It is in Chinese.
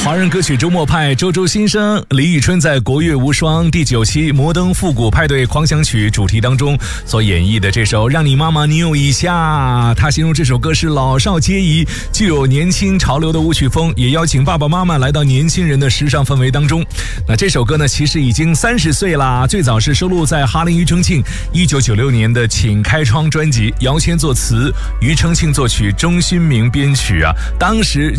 华人歌曲周末派，周周新生。李宇春在《国乐无双》第9期摩登复古派对狂想曲主题当中所演绎的这首《让你妈妈扭一下》，他形容这首歌是老少皆宜，具有年轻潮流的舞曲风，也邀请爸爸妈妈来到年轻人的时尚氛围当中。那这首歌呢，其实已经30岁啦，最早是收录在哈林庾澄庆1996年的《请开窗》专辑，姚谦作词，庾澄庆作曲，钟勋明编曲啊，当时